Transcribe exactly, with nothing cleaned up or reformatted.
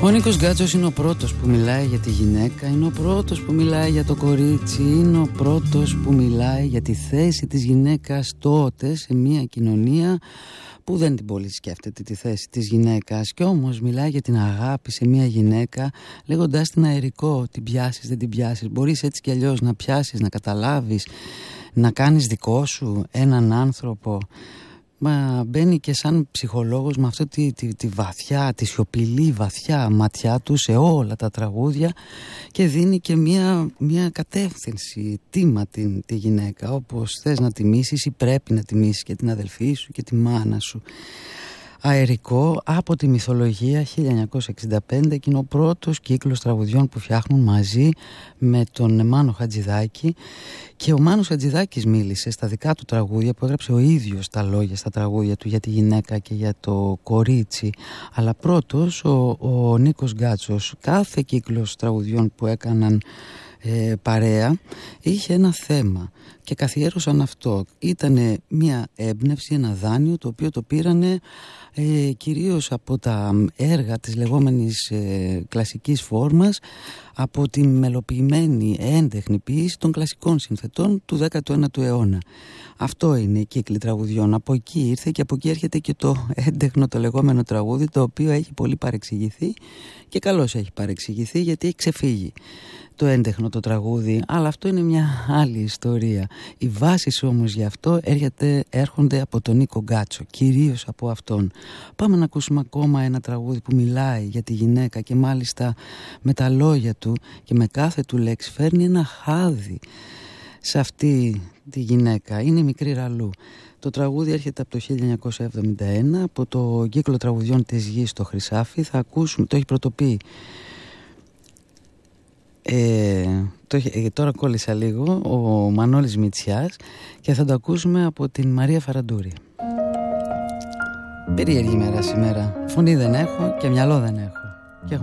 Ο Νίκος Γκάτσος είναι ο πρώτος που μιλάει για τη γυναίκα, είναι ο πρώτος που μιλάει για το κορίτσι, είναι ο πρώτος που μιλάει για τη θέση της γυναίκας τότε σε μια κοινωνία που δεν την πολύ σκέφτεται τη θέση της γυναίκας, και όμως μιλάει για την αγάπη σε μια γυναίκα λέγοντας την αερικό, την πιάσεις δεν την πιάσεις, μπορείς έτσι κι αλλιώς να πιάσεις, να καταλάβεις, να κάνεις δικό σου έναν άνθρωπο. Μα μπαίνει και σαν ψυχολόγος με αυτή τη, τη, τη βαθιά, τη σιωπηλή βαθιά ματιά του σε όλα τα τραγούδια, και δίνει και μια, μια κατεύθυνση, τίμα την, τη γυναίκα, όπως θες να τιμήσεις ή πρέπει να τιμήσεις και την αδελφή σου και τη μάνα σου. Αερικό από τη μυθολογία χίλια εννιακόσια εξήντα πέντε, και είναι ο πρώτος κύκλος τραγουδιών που φτιάχνουν μαζί με τον Μάνο Χατζηδάκη, και ο Μάνος Χατζηδάκης μίλησε στα δικά του τραγούδια που έγραψε ο ίδιος τα λόγια στα τραγούδια του για τη γυναίκα και για το κορίτσι, αλλά πρώτος ο, ο Νίκος Γκάτσος. Κάθε κύκλος τραγουδιών που έκαναν ε, παρέα είχε ένα θέμα και καθιέρωσαν αυτό. Ήτανε μια έμπνευση, ένα δάνειο το οποίο το πήρανε ε, κυρίως από τα έργα της λεγόμενης ε, κλασικής φόρμας, από τη μελοποιημένη έντεχνη ποίηση των κλασικών συνθετών του δέκατου ένατου αιώνα. Αυτό είναι η κύκλη τραγουδιών. Από εκεί ήρθε και από εκεί έρχεται και το έντεχνο, το λεγόμενο τραγούδι, το οποίο έχει πολύ παρεξηγηθεί, και καλώς έχει παρεξηγηθεί, γιατί έχει ξεφύγει το έντεχνο το τραγούδι, αλλά αυτό είναι μια άλλη ιστορία. Οι βάσεις όμως γι' αυτό έρχεται, έρχονται από τον Νίκο Γκάτσο, κυρίως από αυτόν. Πάμε να ακούσουμε ακόμα ένα τραγούδι που μιλάει για τη γυναίκα, και μάλιστα με τα λόγια του και με κάθε του λέξη φέρνει ένα χάδι σε αυτή τη γυναίκα. Είναι η Μικρή Ραλού. Το τραγούδι έρχεται από το χίλια εννιακόσια εβδομήντα ένα, από το κύκλο τραγουδιών της Γης στο Χρυσάφι. Θα ακούσουμε, το έχει πρωτοποιεί Ε, το, ε, τώρα κόλλησα λίγο ο Μανώλης Μητσιάς, και θα το ακούσουμε από την Μαρία Φαραντούρη. Περίεργη μέρα σήμερα. Φωνή δεν έχω και μυαλό δεν έχω.